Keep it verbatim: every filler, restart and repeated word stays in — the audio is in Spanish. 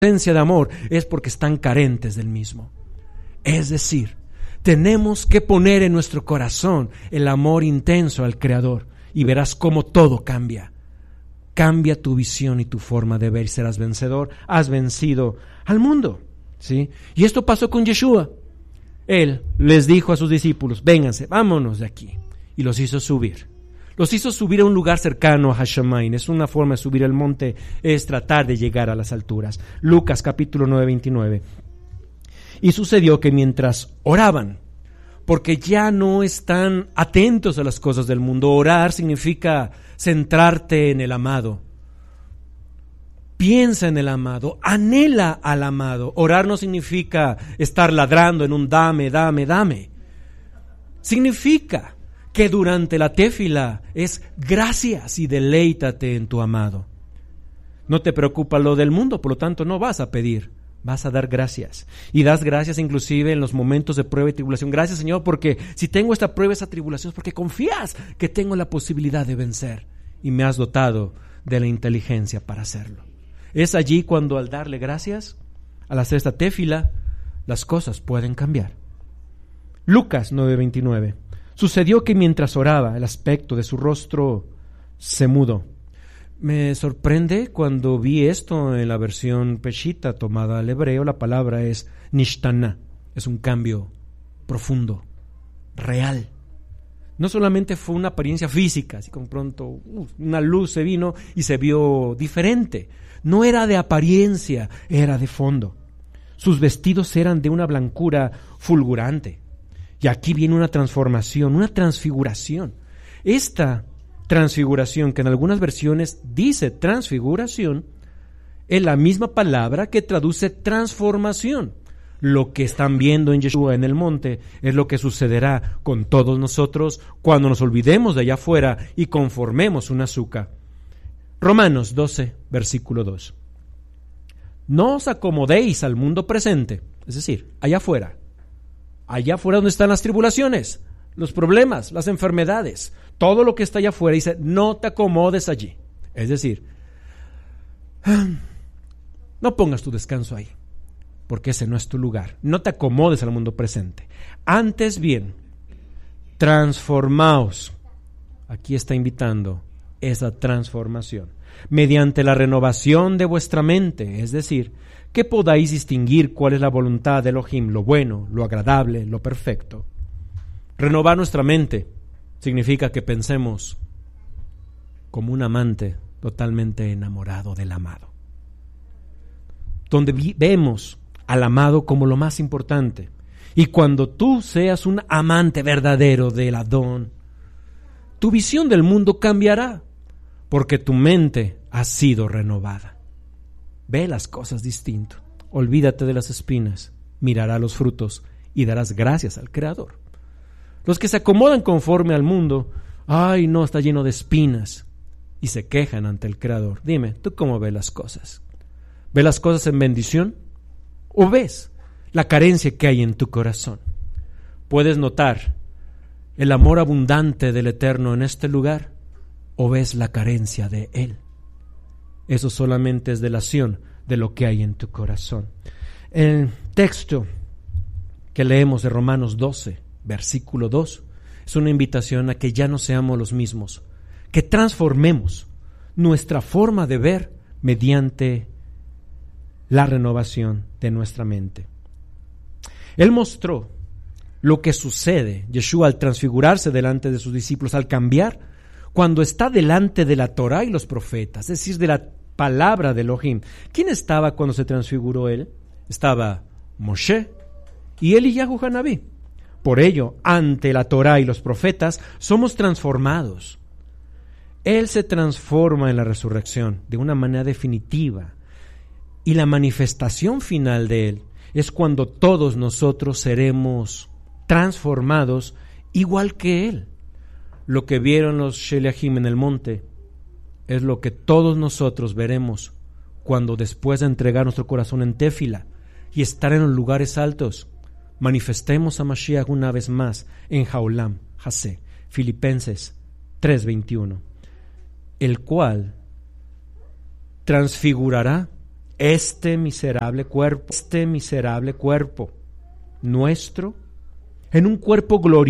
ausencia de amor es porque están carentes del mismo. Es decir, tenemos que poner en nuestro corazón el amor intenso al Creador y verás cómo todo cambia. Cambia tu visión y tu forma de ver y serás vencedor. Has vencido al mundo, ¿sí? Y esto pasó con Yeshua. Él les dijo a sus discípulos: vénganse, vámonos de aquí. Y los hizo subir. Los hizo subir a un lugar cercano a Hashemain. Es una forma de subir el monte, es tratar de llegar a las alturas. Lucas capítulo nueve, veintinueve. Y sucedió que mientras oraban, porque ya no están atentos a las cosas del mundo. Orar significa centrarte en el amado. Piensa en el amado, anhela al amado. Orar no significa estar ladrando en un dame, dame, dame. Significa que durante la tefila es gracias y deleítate en tu amado. No te preocupa lo del mundo, por lo tanto no vas a pedir, vas a dar gracias. Y das gracias inclusive en los momentos de prueba y tribulación. Gracias, Señor, porque si tengo esta prueba, esta tribulación, es porque confías que tengo la posibilidad de vencer y me has dotado de la inteligencia para hacerlo. Es allí cuando al darle gracias, al hacer esta tefila, las cosas pueden cambiar. Lucas nueve, veintinueve. Sucedió que mientras oraba, el aspecto de su rostro se mudó. Me sorprende cuando vi esto en la versión Peshita tomada al hebreo. La palabra es nishtana, es un cambio profundo, real. No solamente fue una apariencia física, así como pronto uh, una luz se vino y se vio diferente. No era de apariencia, era de fondo. Sus vestidos eran de una blancura fulgurante. Y aquí viene una transformación, una transfiguración. Esta transfiguración, que en algunas versiones dice transfiguración, es la misma palabra que traduce transformación. Lo que están viendo en Yeshua en el monte es lo que sucederá con todos nosotros cuando nos olvidemos de allá afuera y conformemos un azúcar. Romanos doce, versículo dos. No os acomodéis al mundo presente, es decir, allá afuera. Allá afuera donde están las tribulaciones, los problemas, las enfermedades, todo lo que está allá afuera, dice, no te acomodes allí. Es decir, no pongas tu descanso ahí, porque ese no es tu lugar. No te acomodes al mundo presente. Antes bien, transformaos. Aquí está invitando esa transformación, mediante la renovación de vuestra mente, es decir, que podáis distinguir cuál es la voluntad de Elohim, lo bueno, lo agradable, lo perfecto. Renovar nuestra mente significa que pensemos como un amante totalmente enamorado del amado, donde vi- vemos al amado como lo más importante. Y cuando tú seas un amante verdadero del Adón, tu visión del mundo cambiará, porque tu mente ha sido renovada. Ve las cosas distinto. Olvídate de las espinas, mirará los frutos y darás gracias al Creador. Los que se acomodan conforme al mundo, ay, no, está lleno de espinas, y se quejan ante el Creador. Dime, ¿tú cómo ves las cosas? ¿Ves las cosas en bendición? ¿O ves la carencia que hay en tu corazón? ¿Puedes notar el amor abundante del Eterno en este lugar? ¿O ves la carencia de Él? Eso solamente es delación de lo que hay en tu corazón. El texto que leemos de Romanos doce, versículo dos, es una invitación a que ya no seamos los mismos, que transformemos nuestra forma de ver mediante la renovación de nuestra mente. Él mostró lo que sucede, Yeshua, al transfigurarse delante de sus discípulos, al cambiar, cuando está delante de la Torá y los profetas, es decir, de la palabra de Elohim. ¿Quién estaba cuando se transfiguró él? Estaba Moshe y Eliyahu Hanabí. Por ello, ante la Torá y los profetas, somos transformados. Él se transforma en la resurrección de una manera definitiva. Y la manifestación final de Él es cuando todos nosotros seremos transformados igual que Él. Lo que vieron los Sheliachim en el monte es lo que todos nosotros veremos cuando, después de entregar nuestro corazón en tefila y estar en los lugares altos, manifestemos a Mashiach una vez más en Haolam Hasé. Filipenses tres veintiuno, el cual transfigurará este miserable cuerpo, este miserable cuerpo nuestro, en un cuerpo glorioso